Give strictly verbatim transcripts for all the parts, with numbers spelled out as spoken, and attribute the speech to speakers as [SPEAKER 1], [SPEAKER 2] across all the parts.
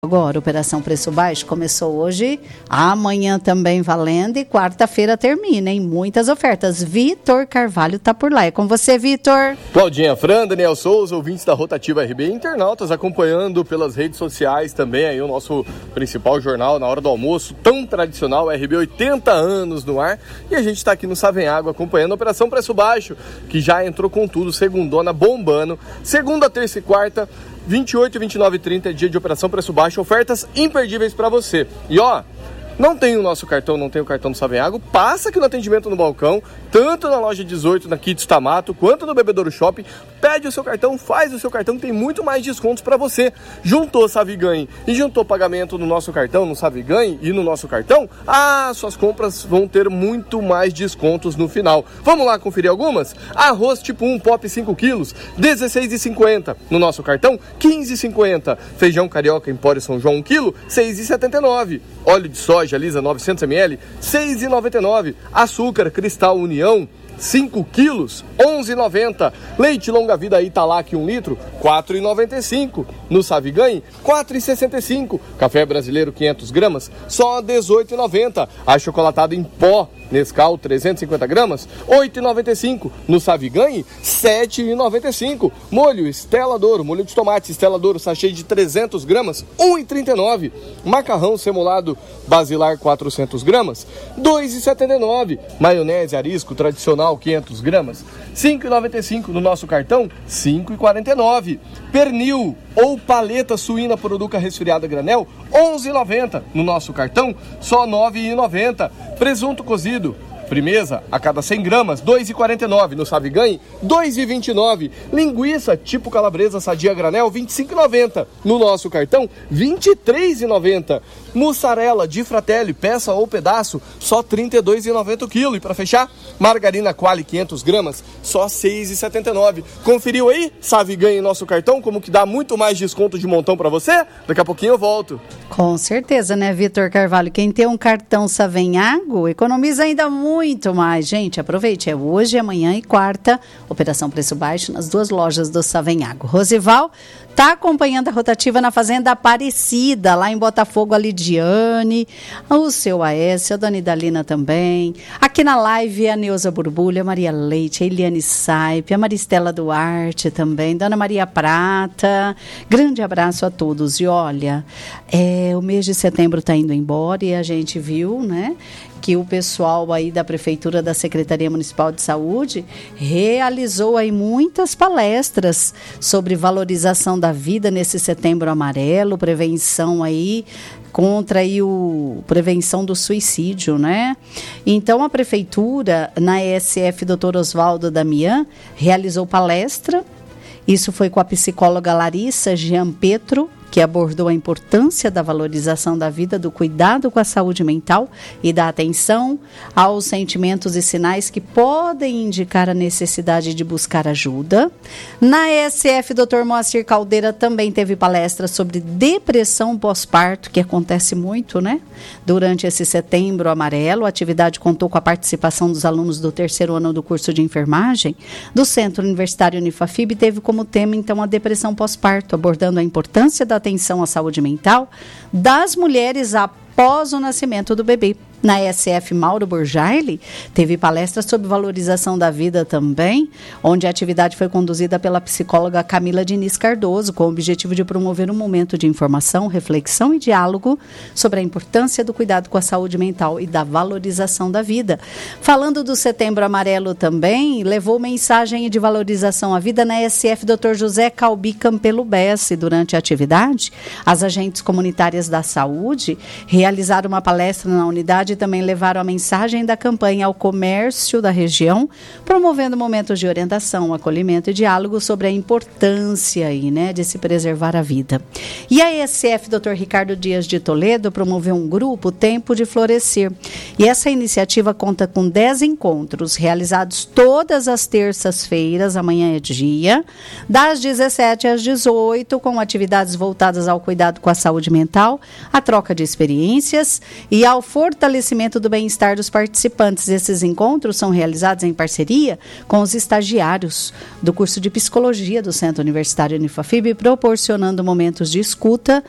[SPEAKER 1] Agora, Operação Preço Baixo começou hoje, amanhã também valendo e quarta-feira termina, hein? Muitas ofertas. Vitor Carvalho tá por lá. É com você, Vitor.
[SPEAKER 2] Claudinha Fran, Daniel Souza, ouvintes da Rotativa R B, internautas acompanhando pelas redes sociais também aí o nosso principal jornal na hora do almoço, tão tradicional, R B oitenta anos no ar. E a gente está aqui no Savenhago acompanhando a Operação Preço Baixo, que já entrou com tudo, segundona bombando. Segunda, terça e quarta, vinte e oito, vinte e nove e trinta é dia de Operação Preço Baixo, ofertas imperdíveis para você. E ó, não tem o nosso cartão, não tem o cartão do Savenhago, passa aqui no atendimento no balcão, tanto na loja dezoito, na Kits Tamato, quanto no Bebedouro Shopping, pede o seu cartão, faz o seu cartão, tem muito mais descontos para você. Juntou Saviganhe e juntou pagamento no nosso cartão, no Saviganhe e no nosso cartão, ah, suas compras vão ter muito mais descontos no final. Vamos lá conferir algumas? Arroz tipo um, pop cinco quilos, dezesseis reais e cinquenta centavos. No nosso cartão, quinze reais e cinquenta centavos. Feijão carioca Empório São João um quilo, seis reais e setenta e nove centavos. Óleo de soja Lisa novecentos mililitros, seis reais e noventa e nove centavos. Açúcar Cristal União cinco quilos, onze reais e noventa centavos. Leite longa vida Italac um litro, quatro reais e noventa e cinco centavos. No Saviganhe, quatro reais e sessenta e cinco centavos. Café brasileiro quinhentas gramas, só dezoito reais e noventa centavos. Achocolatado em pó Nescau trezentos e cinquenta gramas, oito reais e noventa e cinco centavos. No Saviganhe, sete reais e noventa e cinco centavos. Molho Stella Douro, molho de tomate Stella Douro, sachê de trezentas gramas, um real e trinta e nove centavos. Macarrão semolado Basilar quatrocentas gramas, dois reais e setenta e nove centavos. Maionese Arisco tradicional quinhentas gramas, cinco reais e noventa e cinco centavos. No nosso cartão, cinco reais e quarenta e nove centavos. Pernil ou paleta suína Produca resfriada granel, onze reais e noventa centavos. No nosso cartão, só nove reais e noventa centavos. Presunto cozido Primeza, a cada cem gramas, dois reais e quarenta e nove centavos. No Saviganhe, dois reais e vinte e nove centavos. Linguiça tipo calabresa sadia granel, vinte e cinco reais e noventa centavos. No nosso cartão, vinte e três reais e noventa centavos. Mussarela de Fratelli, peça ou pedaço, só trinta e dois reais e noventa centavos o quilo. E para fechar, margarina Quali quinhentas gramas, só seis reais e setenta e nove centavos. Conferiu aí? Saviganhe nosso cartão, como que dá muito mais desconto de montão para você? Daqui a pouquinho eu volto.
[SPEAKER 1] Com certeza, né, Vitor Carvalho? Quem tem um cartão Savenhago, economiza ainda muito mais. Gente, aproveite, é hoje, amanhã e quarta, Operação Preço Baixo nas duas lojas do Savenhago. Rosival está acompanhando a rotativa na Fazenda Aparecida, lá em Botafogo, a Lidiane, o seu Aécio, a Dona Idalina também. Aqui na live, a Neuza Borbulha, a Maria Leite, a Eliane Saipe, a Maristela Duarte também, Dona Maria Prata. Grande abraço a todos. E olha, é, o mês de setembro está indo embora e a gente viu, né, que o pessoal aí da Prefeitura, da Secretaria Municipal de Saúde, realizou aí muitas palestras sobre valorização da vida nesse setembro amarelo, prevenção aí contra aí o prevenção do suicídio, né? Então a Prefeitura, na E S F doutor Oswaldo Damian, realizou palestra. Isso foi com a psicóloga Larissa Gianpetro, que abordou a importância da valorização da vida, do cuidado com a saúde mental e da atenção aos sentimentos e sinais que podem indicar a necessidade de buscar ajuda. Na E S F, doutor Moacir Caldeira também teve palestra sobre depressão pós-parto, que acontece muito, né? Durante esse setembro amarelo, a atividade contou com a participação dos alunos do terceiro ano do curso de enfermagem do Centro Universitário Unifafib, teve como tema, então, a depressão pós-parto, abordando a importância da atenção à saúde mental das mulheres após o nascimento do bebê. Na E S F, Mauro Borjaili teve palestra sobre valorização da vida também, onde a atividade foi conduzida pela psicóloga Camila Diniz Cardoso, com o objetivo de promover um momento de informação, reflexão e diálogo sobre a importância do cuidado com a saúde mental e da valorização da vida. Falando do Setembro Amarelo também, levou mensagem de valorização à vida na E S F doutor José Calbi Campelo Bessi. Durante a atividade, as agentes comunitárias da saúde realizaram uma palestra na unidade e também levaram a mensagem da campanha ao comércio da região, promovendo momentos de orientação, acolhimento e diálogo sobre a importância aí, né, de se preservar a vida. E a E S F doutor Ricardo Dias de Toledo promoveu um grupo, Tempo de Florescer. E essa iniciativa conta com dez encontros realizados todas as terças-feiras, amanhã é dia, das dezessete às dezoito, com atividades voltadas ao cuidado com a saúde mental, a troca de experiências e ao fortalecimento do bem-estar dos participantes. Esses encontros são realizados em parceria com os estagiários do curso de Psicologia do Centro Universitário Unifafib, proporcionando momentos de escuta,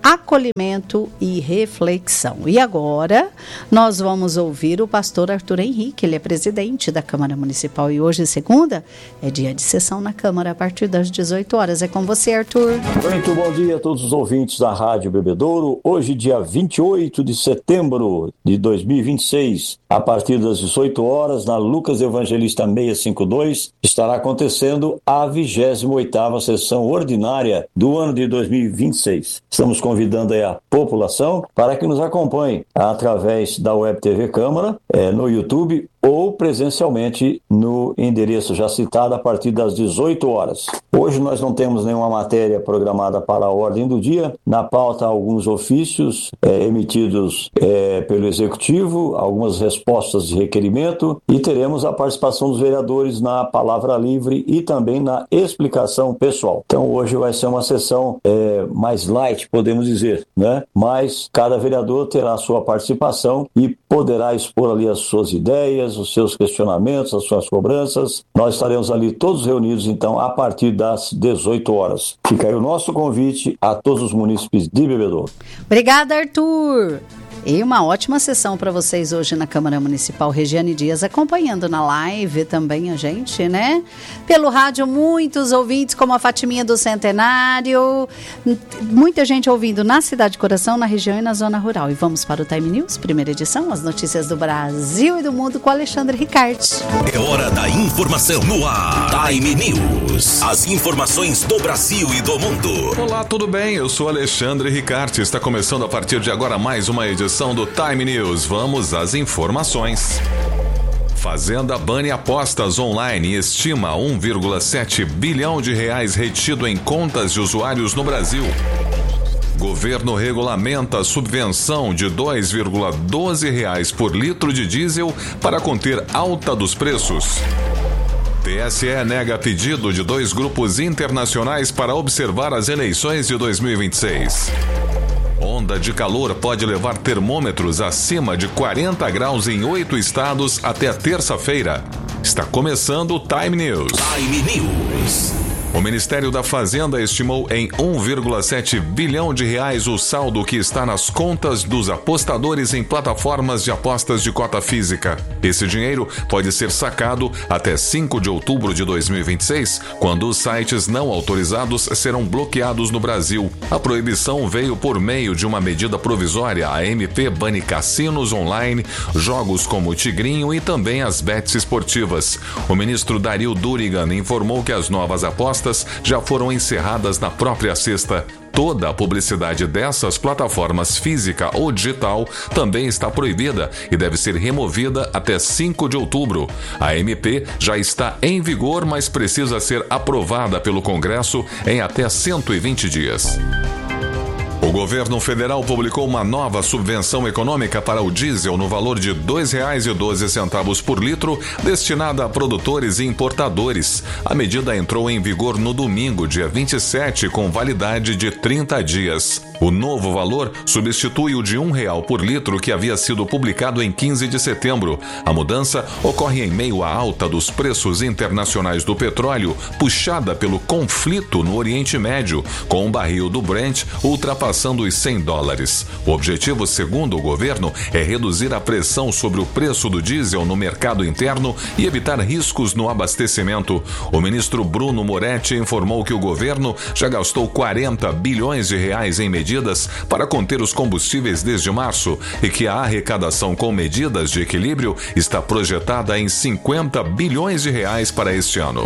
[SPEAKER 1] acolhimento e reflexão. E agora nós vamos ouvir o pastor Arthur Henrique, ele é presidente da Câmara Municipal e hoje, segunda, é dia de sessão na Câmara a partir das dezoito horas. É com você, Arthur.
[SPEAKER 3] Muito bom dia a todos os ouvintes da Rádio Bebedouro. Hoje, dia vinte e oito de setembro de dois mil e vinte e seis, a partir das dezoito horas, na Lucas Evangelista seiscentos e cinquenta e dois, estará acontecendo a vigésima oitava sessão ordinária do ano de dois mil e vinte e seis. Estamos convidando aí a população para que nos acompanhe através da Web T V Câmara, é, no YouTube ou presencialmente no endereço já citado a partir das dezoito horas. Hoje nós não temos nenhuma matéria programada para a ordem do dia. Na pauta, alguns ofícios é, emitidos é, pelo Executivo, algumas respostas de requerimento e teremos a participação dos vereadores na palavra livre e também na explicação pessoal. Então hoje vai ser uma sessão é, mais light, podemos dizer, né? Mas cada vereador terá a sua participação e poderá expor ali as suas ideias, os seus questionamentos, as suas cobranças. Nós estaremos ali todos reunidos, então, a partir das dezoito horas. Fica aí o nosso convite a todos os munícipes de Bebedouro.
[SPEAKER 1] Obrigada, Arthur. E uma ótima sessão para vocês hoje na Câmara Municipal. Regiane Dias acompanhando na live também a gente, né? Pelo rádio, muitos ouvintes, como a Fatiminha do Centenário. Muita gente ouvindo na Cidade Coração, na região e na zona rural. E vamos para o Time News, primeira edição, as notícias do Brasil e do mundo com Alexandre Ricarte.
[SPEAKER 4] É hora da informação no ar. Time News. As informações do Brasil e do mundo.
[SPEAKER 5] Olá, tudo bem? Eu sou Alexandre Ricarte. Está começando a partir de agora mais uma edição do Time News. Vamos às informações. Fazenda bane apostas online e estima um vírgula sete bilhão de reais retido em contas de usuários no Brasil. Governo regulamenta a subvenção de dois vírgula doze reais por litro de diesel para conter alta dos preços. T S E nega pedido de dois grupos internacionais para observar as eleições de dois mil e vinte e seis. Onda de calor pode levar termômetros acima de quarenta graus em oito estados até a terça-feira. Está começando o Time News.
[SPEAKER 4] Time News.
[SPEAKER 5] O Ministério da Fazenda estimou em um vírgula sete bilhão de reais o saldo que está nas contas dos apostadores em plataformas de apostas de cota física. Esse dinheiro pode ser sacado até cinco de outubro de dois mil e vinte e seis, quando os sites não autorizados serão bloqueados no Brasil. A proibição veio por meio de uma medida provisória. A M P bane cassinos online, jogos como o Tigrinho e também as bets esportivas. O ministro Dario Durigan informou que as novas apostas já foram encerradas na própria sexta. Toda a publicidade dessas plataformas física ou digital também está proibida e deve ser removida até cinco de outubro. A M P já está em vigor, mas precisa ser aprovada pelo Congresso em até cento e vinte dias. O governo federal publicou uma nova subvenção econômica para o diesel no valor de dois reais e doze centavos por litro, destinada a produtores e importadores. A medida entrou em vigor no domingo, dia vinte e sete, com validade de trinta dias. O novo valor substitui o de um real por litro que havia sido publicado em quinze de setembro. A mudança ocorre em meio à alta dos preços internacionais do petróleo, puxada pelo conflito no Oriente Médio, com o barril do Brent ultrapassando os cem dólares. O objetivo, segundo o governo, é reduzir a pressão sobre o preço do diesel no mercado interno e evitar riscos no abastecimento. O ministro Bruno Moretti informou que o governo já gastou quarenta bilhões de reais em medidas para conter os combustíveis desde março e que a arrecadação com medidas de equilíbrio está projetada em cinquenta bilhões de reais para este ano.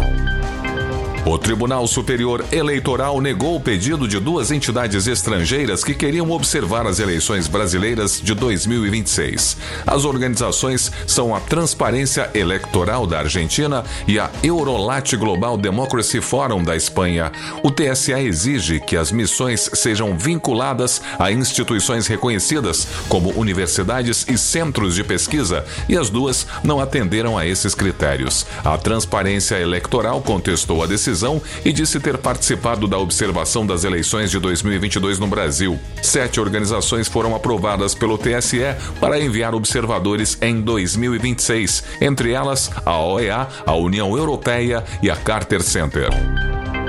[SPEAKER 5] O Tribunal Superior Eleitoral negou o pedido de duas entidades estrangeiras que queriam observar as eleições brasileiras de dois mil e vinte e seis. As organizações são a Transparência Eleitoral da Argentina e a Eurolat Global Democracy Forum da Espanha. O T S E exige que as missões sejam vinculadas a instituições reconhecidas, como universidades e centros de pesquisa, e as duas não atenderam a esses critérios. A Transparência Eleitoral contestou a decisão e disse ter participado da observação das eleições de dois mil e vinte e dois no Brasil. Sete organizações foram aprovadas pelo T S E para enviar observadores em dois mil e vinte e seis, entre elas a O E A, a União Europeia e a Carter Center.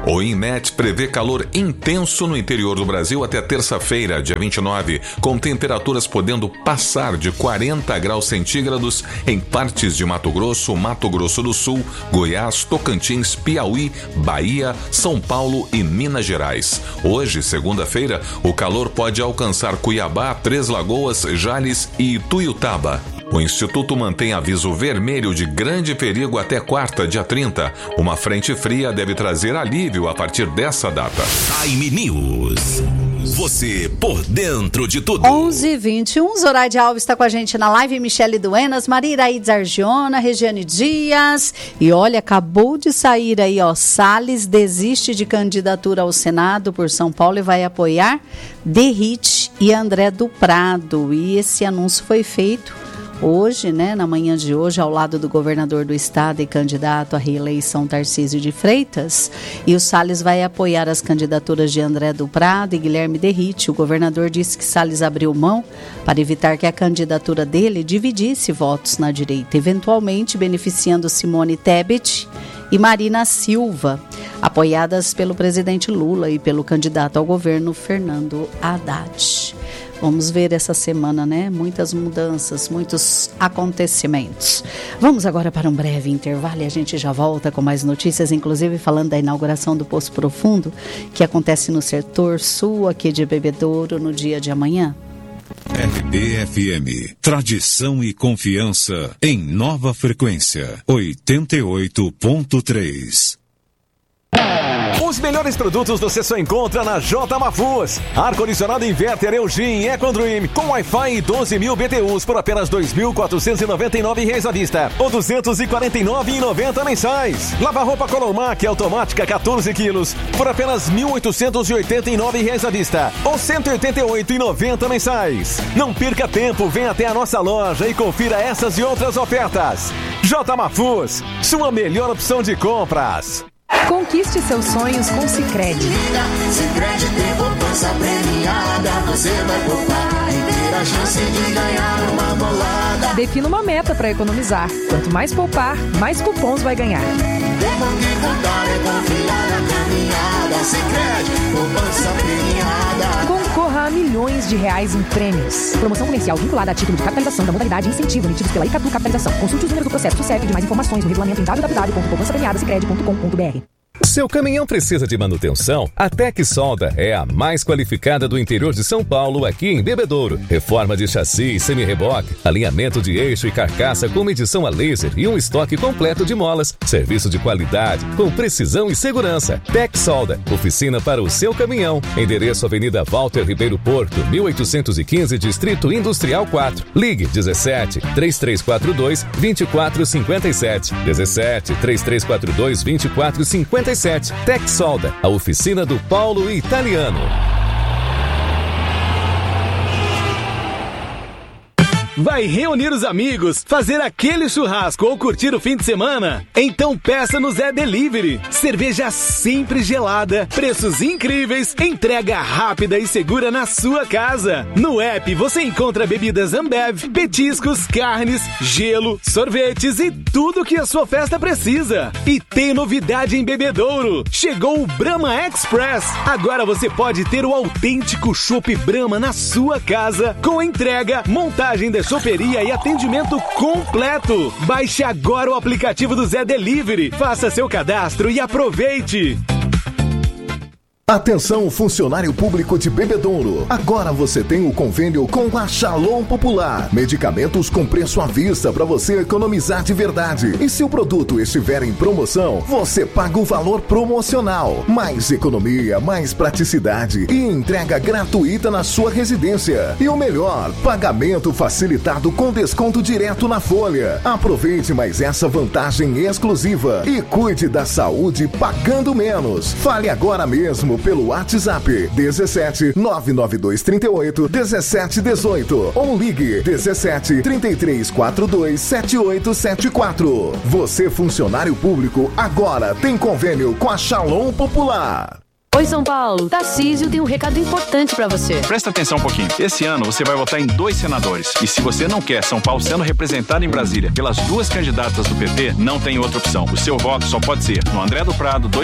[SPEAKER 5] O INMET prevê calor intenso no interior do Brasil até terça-feira, dia vinte e nove, com temperaturas podendo passar de quarenta graus centígrados em partes de Mato Grosso, Mato Grosso do Sul, Goiás, Tocantins, Piauí, Bahia, São Paulo e Minas Gerais. Hoje, segunda-feira, o calor pode alcançar Cuiabá, Três Lagoas, Jales e Ituiutaba. O Instituto mantém aviso vermelho de grande perigo até quarta, dia trinta. Uma frente fria deve trazer alívio a partir dessa data.
[SPEAKER 4] Time News. Você por dentro de tudo.
[SPEAKER 1] onze e vinte e um, Zoraide Alves está com a gente na live, Michele Duenas, Maria Iraídes Argiona, Regiane Dias. E olha, acabou de sair aí, ó, Salles desiste de candidatura ao Senado por São Paulo e vai apoiar Derrite e André do Prado. E esse anúncio foi feito hoje, né, na manhã de hoje, ao lado do governador do estado e candidato à reeleição Tarcísio de Freitas. E o Salles vai apoiar as candidaturas de André do Prado e Guilherme Derrite. O governador disse que Salles abriu mão para evitar que a candidatura dele dividisse votos na direita, eventualmente beneficiando Simone Tebet e Marina Silva, apoiadas pelo presidente Lula e pelo candidato ao governo Fernando Haddad. Vamos ver essa semana, né? Muitas mudanças, muitos acontecimentos. Vamos agora para um breve intervalo e a gente já volta com mais notícias, inclusive falando da inauguração do Poço Profundo, que acontece no setor sul aqui de Bebedouro no dia de amanhã.
[SPEAKER 6] R B F M, tradição e confiança em nova frequência, oitenta e oito ponto três.
[SPEAKER 7] Os melhores produtos você só encontra na J Mafuz. Ar-condicionado inverter Eugene EcoDream com Wi-Fi e doze mil B T Us por apenas dois mil quatrocentos e noventa e nove reais à vista ou duzentos e quarenta e nove reais e noventa centavos mensais. Lava-roupa Colormac automática quatorze quilos por apenas mil oitocentos e oitenta e nove reais à vista ou cento e oitenta e oito reais e noventa centavos mensais. Não perca tempo, venha até a nossa loja e confira essas e outras ofertas. J Mafuz, sua melhor opção de compras.
[SPEAKER 8] Conquiste seus sonhos com Sicredi.
[SPEAKER 9] Sicredi tem poupança premiada, você vai poupar e ter a chance de ganhar uma bolada.
[SPEAKER 8] Defina uma meta para economizar. Quanto mais poupar, mais cupons vai ganhar.
[SPEAKER 9] É bom que contar, é confiar na caminhada. Sicredi, poupança premiada.
[SPEAKER 8] Concorra a milhões de reais em prêmios. Promoção comercial vinculada a título de capitalização da modalidade incentivo emitidos pela Icatu Capitalização. Consulte os números do processo do C E P e de mais informações no regulamento em w w w ponto poupança premiada sicredi ponto com ponto b r.
[SPEAKER 10] Seu caminhão precisa de manutenção? A Tec Solda é a mais qualificada do interior de São Paulo, aqui em Bebedouro. Reforma de chassi e semi-reboque, alinhamento de eixo e carcaça com medição a laser e um estoque completo de molas. Serviço de qualidade, com precisão e segurança. Tec Solda, oficina para o seu caminhão. Endereço Avenida Walter Ribeiro Porto, mil oitocentos e quinze, Distrito Industrial quatro. Ligue dezessete, três três quatro dois, vinte e quatro cinquenta e sete. dezessete, três três quatro dois, vinte e quatro cinquenta e sete. Tec Solda, a oficina do Paulo Italiano.
[SPEAKER 11] Vai reunir os amigos, fazer aquele churrasco ou curtir o fim de semana? Então peça no Zé Delivery. Cerveja sempre gelada, preços incríveis, entrega rápida e segura na sua casa. No app você encontra bebidas Ambev, petiscos, carnes, gelo, sorvetes e tudo que a sua festa precisa. E tem novidade em Bebedouro. Chegou o Brahma Express. Agora você pode ter o autêntico chopp Brahma na sua casa, com entrega, montagem de choperia e atendimento completo. Baixe agora o aplicativo do Zé Delivery, faça seu cadastro e aproveite.
[SPEAKER 12] Atenção, funcionário público de Bebedouro. Agora você tem o convênio com a Shalom Popular. Medicamentos com preço à vista para você economizar de verdade. E se o produto estiver em promoção, você paga o valor promocional. Mais economia, mais praticidade e entrega gratuita na sua residência. E o melhor, pagamento facilitado com desconto direto na folha. Aproveite mais essa vantagem exclusiva e cuide da saúde pagando menos. Fale agora mesmo pelo WhatsApp dezessete, nove nove dois trinta e oito, dezessete dezoito ou ligue dezessete, trinta e três quarenta e dois, setenta e oito setenta e quatro. Você, funcionário público, agora tem convênio com a Shalom Popular.
[SPEAKER 13] Oi, São Paulo. Tarcísio tem um recado importante pra você.
[SPEAKER 14] Presta atenção um pouquinho. Esse ano você vai votar em dois senadores. E se você não quer São Paulo sendo representado em Brasília pelas duas candidatas do P T, não tem outra opção. O seu voto só pode ser no André do Prado,